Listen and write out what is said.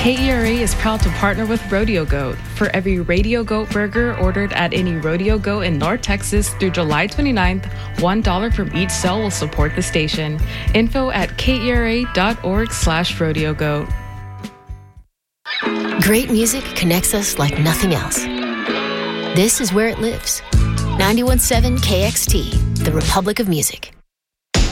KERA is proud to partner with Rodeo Goat. For every Radio Goat burger ordered at any Rodeo Goat in North Texas through July 29th, $1 from each sale will support the station. Info at kera.org/rodeogoat. Great music connects us like nothing else. This is where it lives. 91.7 KXT, the Republic of Music.